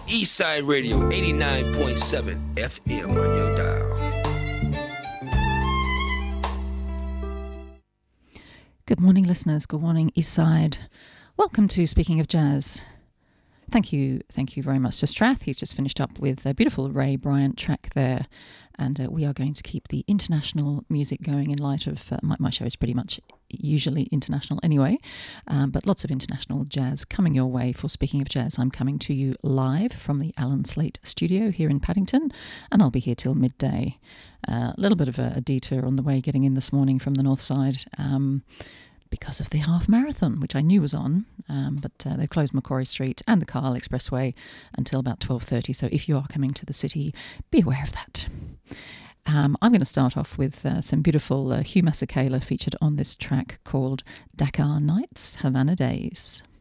Eastside Radio 89.7 FM on your dial. Good morning, listeners. Good morning, Eastside. Welcome to Speaking of Jazz. Thank you very much to Strath. He's just finished up with a beautiful Ray Bryant track there. And we are going to keep the international music going in light of my show is pretty much usually international anyway, but lots of international jazz coming your way for Speaking of Jazz. I'm coming to you live from the Alan Slate studio here in Paddington, and I'll be here till midday. A little bit of a detour on the way getting in this morning from the north side, because of the half marathon, which I knew was on, but they've closed Macquarie Street and the Kyle Expressway until about 12:30. So if you are coming to the city, be aware of that. I'm going to start off with some beautiful Hugh Masekela featured on this track called Dakar Nights, Havana Days.